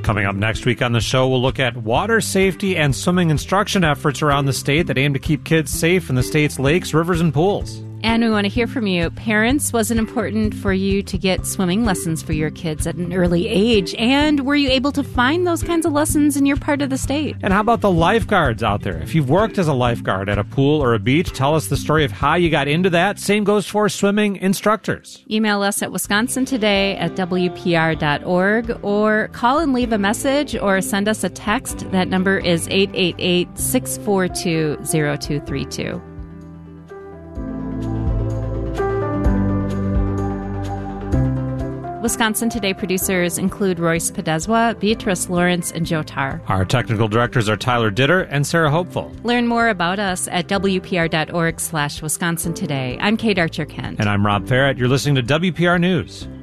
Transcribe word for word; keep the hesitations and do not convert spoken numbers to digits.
Coming up next week on the show, we'll look at water safety and swimming instruction efforts around the state that aim to keep kids safe in the state's lakes, rivers, and pools. And we want to hear from you. Parents, was it important for you to get swimming lessons for your kids at an early age? And were you able to find those kinds of lessons in your part of the state? And how about the lifeguards out there? If you've worked as a lifeguard at a pool or a beach, tell us the story of how you got into that. Same goes for swimming instructors. Email us at wisconsin today at w p r dot org or call and leave a message or send us a text. That number is eight eight eight, six four two, zero two three two. Wisconsin Today producers include Royce Podeswa, Beatrice Lawrence, and Joe Tarr. Our technical directors are Tyler Ditter and Sarah Hopeful. Learn more about us at w p r dot org slash Wisconsin Today. I'm Kate Archer-Kent. And I'm Rob Farrett. You're listening to W P R News.